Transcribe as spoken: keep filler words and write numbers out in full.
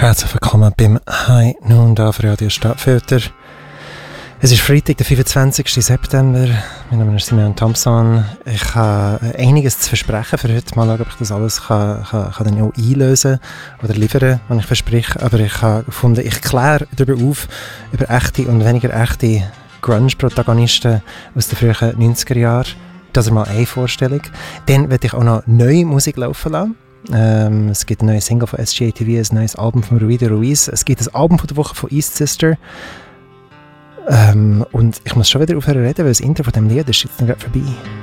Herzlich willkommen beim High Noon da auf Radio Stadtfilter. Es ist Freitag, der fünfundzwanzigsten September. Mein Name ist Simeon Thompson. Ich habe einiges zu versprechen für heute. Mal schauen, ob ich das alles kann, kann, kann dann auch einlösen oder liefern, wenn ich verspreche. Aber ich habe gefunden, ich kläre darüber auf, über echte und weniger echte Grunge-Protagonisten aus den frühen neunziger Jahren. Das ist mal eine Vorstellung. Dann werde ich auch noch neue Musik laufen lassen. Ähm, es gibt ein neues Single von S G A T V, ein neues Album von Ruida Ruiz. Es gibt ein Album von der Woche von East Sister. Ähm, und ich muss schon wieder aufhören reden, weil das Intro von diesem Lied ist jetzt gerade vorbei.